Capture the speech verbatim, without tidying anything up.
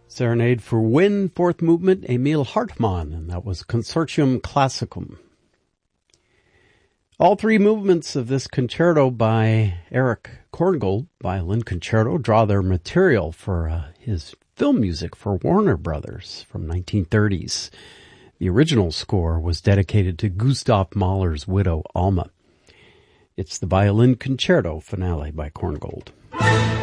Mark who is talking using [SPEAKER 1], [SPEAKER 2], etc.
[SPEAKER 1] Serenade for Wind, fourth movement, Emil Hartmann, and that was Consortium Classicum. All three movements of this concerto by Erich Korngold, violin concerto, draw their material for uh, his film music for Warner Brothers from nineteen thirties. The original score was dedicated to Gustav Mahler's widow, Alma. It's the Violin Concerto finale by Korngold.